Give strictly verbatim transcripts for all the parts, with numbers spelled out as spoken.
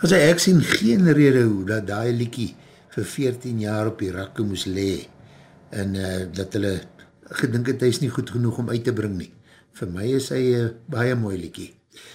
As hy, ek sien geen rede hoe dat die liekie vir veertien jaar op die rakke moes lee en uh, dat hulle gedink het, hy is nie goed genoeg om uit te bring nie. Vir my is hy uh, baie mooi liekie.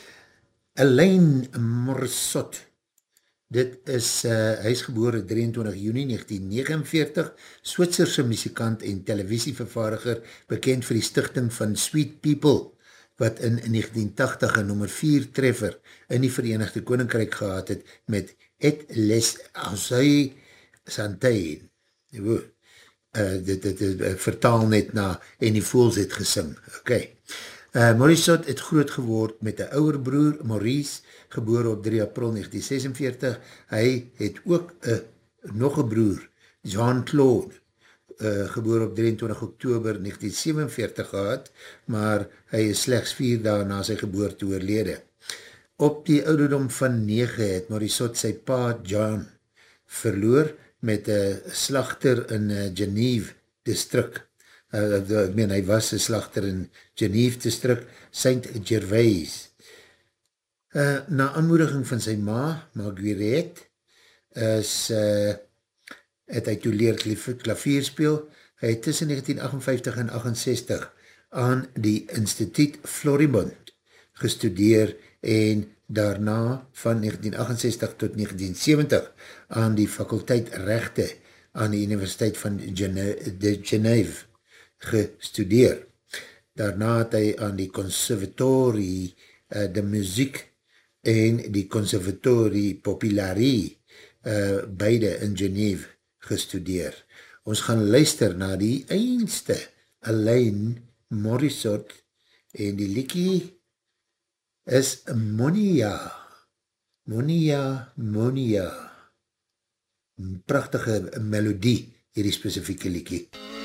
Alain Morissot, dit is, uh, hy is gebore drieëntwintig Junie negentien negenenveertig, Switserse muzikant en televisievervaardiger, bekend vir die stichting van Sweet People, wat in negentien tachtig een nummer vier treffer in die Verenigde Koninkryk gehad het met Et les Azui Santain. Uh, dit het uh, vertaal net na en die voels het gesing. Ok. Uh, Morissot het groot geword met een ouwer broer, Maurice, gebore op drie april negentien sesenveertig. Hy het ook uh, nog een broer, Jean-Claude, Uh, geboor op drieëntwintig oktober negentien sewenveertig gehad, maar hy is slechts vier dae na sy geboorte oorlede. Op die ouderdom van nege het Morissot sy pa John verloor met een slachter in uh, Genève district. Uh, ek meen, hy was een slachter in Genève district, Saint Gervais. Uh, na aanmoediging van sy ma, Marguerite, is uh, het hy toe leer klavier speel. Hy het tussen negentien agtenvyftig en achtenzestig aan die Instituut Floribund gestudeer en daarna van negentien achtenzestig tot negentien sewentig aan die fakulteit rechte aan die Universiteit van Genève gestudeer. Daarna het hy aan die Conservatorie uh, de Muziek en die Conservatorie Populaire uh, beide in Genève gestudeer. Ons gaan luister na die eindste Alain Morissot en die liekie is Monia. Monia, Monia. Prachtige melodie, hierdie specifieke liekie.